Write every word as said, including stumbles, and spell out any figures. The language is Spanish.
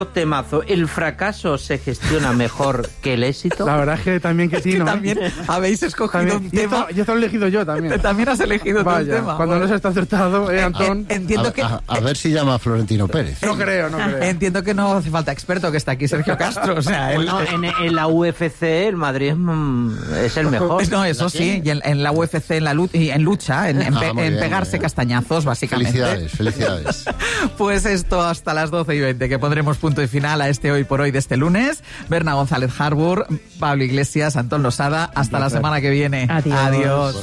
Temazo. ¿El fracaso se gestiona mejor que el éxito? La verdad es que también que Es sí, que ¿no? también habéis escogido También. un Y esto, tema. y esto lo he elegido yo también. También has elegido Vaya, tú el tema. cuando Bueno, no se está acertado, ¿eh, Antón? en- entiendo a, que a- a ver si llama a Florentino Pérez. No creo, no creo. entiendo que no hace falta experto, que está aquí Sergio Castro. O sea, él, Bueno, en, en la U F C el Madrid es, mm, es el mejor. no, eso sí, y en, en la U F C, en la lucha, y en lucha, en, en Ah, pe- muy en bien, pegarse muy bien. castañazos, básicamente. Felicidades, felicidades. Pues esto hasta las doce y veinte, que pondremos punto y final a este Hoy por Hoy de este lunes. Berna González Harbour, Pablo Iglesias, Antón Losada. Hasta la semana que viene. Adiós. Adiós.